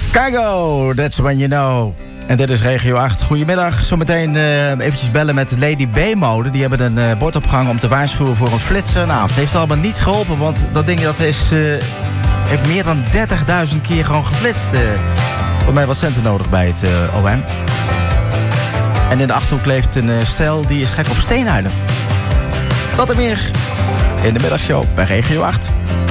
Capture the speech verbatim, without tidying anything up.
Keigo, that's when you know. En dit is Regio acht. Goedemiddag. Zometeen uh, eventjes bellen met Lady B-mode. Die hebben een uh, bord opgehangen om te waarschuwen voor een flitser. Nou, het heeft allemaal niet geholpen, want dat ding dat is, uh, heeft meer dan dertigduizend keer gewoon geflitst. Uh, voor mij wat centen nodig bij het uh, O M. En in de Achterhoek leeft een uh, stel die is gek op steenhuiden. Dat en meer in de middagshow bij Regio acht.